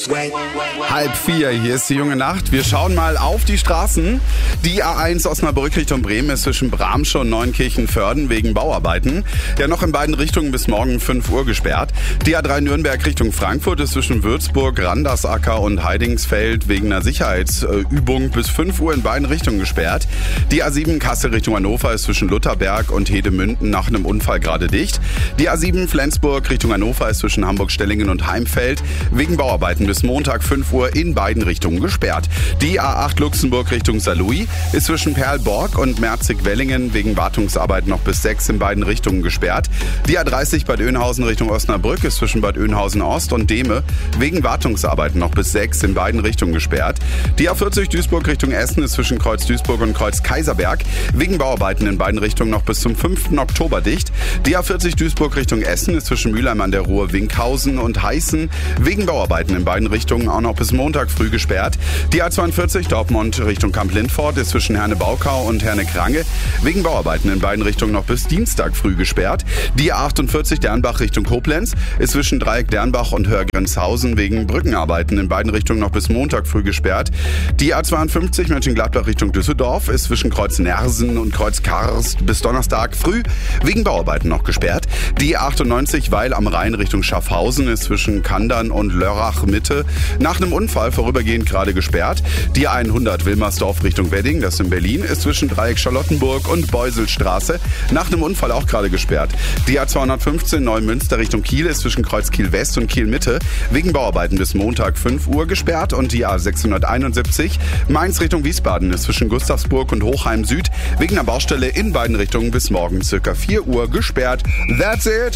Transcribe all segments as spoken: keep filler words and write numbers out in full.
Halb vier, hier ist die junge Nacht. Wir schauen mal auf die Straßen. Die A eins Osnabrück Richtung Bremen ist zwischen Bramsche und Neunkirchen-Vörden wegen Bauarbeiten. Ja, noch in beiden Richtungen bis morgen fünf Uhr gesperrt. Die A drei Nürnberg Richtung Frankfurt ist zwischen Würzburg, Randersacker und Heidingsfeld wegen einer Sicherheitsübung bis fünf Uhr in beiden Richtungen gesperrt. Die A sieben Kassel Richtung Hannover ist zwischen Lutherberg und Hedemünden nach einem Unfall gerade dicht. Die A sieben Flensburg Richtung Hannover ist zwischen Hamburg-Stellingen und Heimfeld wegen Bauarbeiten bis Montag fünf Uhr in beiden Richtungen gesperrt. Die A acht Luxemburg Richtung Saarlouis ist zwischen Perlborg und Merzig-Wellingen wegen Wartungsarbeiten noch bis sechs in beiden Richtungen gesperrt. Die A dreißig Bad Oeynhausen Richtung Osnabrück ist zwischen Bad Oeynhausen Ost und Dehme wegen Wartungsarbeiten noch bis sechs in beiden Richtungen gesperrt. Die A vierzig Duisburg Richtung Essen ist zwischen Kreuz Duisburg und Kreuz Kaiserberg wegen Bauarbeiten in beiden Richtungen noch bis zum fünften Oktober dicht. Die A vierzig Duisburg Richtung Essen ist zwischen Mülheim an der Ruhr, Winkhausen und Heißen wegen Bauarbeiten in beiden Richtungen auch noch bis Montag früh gesperrt. Die A zweiundvierzig Dortmund Richtung Kamp-Lindfort ist zwischen Herne-Baukau und Herne-Krange wegen Bauarbeiten in beiden Richtungen noch bis Dienstag früh gesperrt. Die A achtundvierzig Dernbach Richtung Koblenz ist zwischen Dreieck Dernbach und Hörgrenzhausen wegen Brückenarbeiten in beiden Richtungen noch bis Montag früh gesperrt. Die A zweiundfünfzig Mönchengladbach Richtung Düsseldorf ist zwischen Kreuz Nersen und Kreuz Karst bis Donnerstag früh wegen Bauarbeiten noch gesperrt. Die A achtundneunzig Weil am Rhein Richtung Schaffhausen ist zwischen Kandern und Lörrach Mitte nach einem Unfall vorübergehend gerade gesperrt. Die A hundert Wilmersdorf Richtung Wedding, das in Berlin, ist zwischen Dreieck Charlottenburg und Beuselstraße nach einem Unfall auch gerade gesperrt. Die A zweihundertfünfzehn Neumünster Richtung Kiel ist zwischen Kreuz Kiel West und Kiel Mitte wegen Bauarbeiten bis Montag fünf Uhr gesperrt. Und die A sechshunderteinundsiebzig Mainz Richtung Wiesbaden ist zwischen Gustavsburg und Hochheim Süd wegen einer Baustelle in beiden Richtungen bis morgen circa vier Uhr gesperrt. That's it!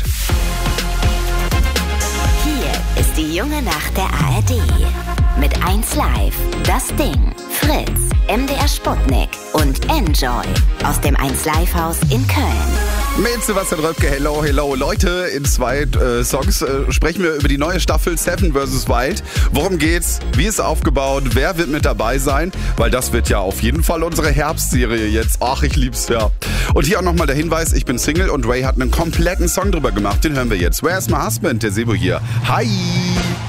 Hier ist die junge Nacht der A R D. Mit eins Live, Das Ding, Fritz, M D R Sputnik und Enjoy aus dem eins Live Haus in Köln. Mit Sebastian Röpke, hello, hello. Leute, in zwei äh, Songs äh, sprechen wir über die neue Staffel Seven versus. Wild. Worum geht's? Wie ist aufgebaut? Wer wird mit dabei sein? Weil das wird ja auf jeden Fall unsere Herbstserie jetzt. Ach, ich lieb's ja. Und hier auch nochmal der Hinweis, ich bin Single und Ray hat einen kompletten Song drüber gemacht. Den hören wir jetzt. Where's my husband? Der Sebo hier. Hi!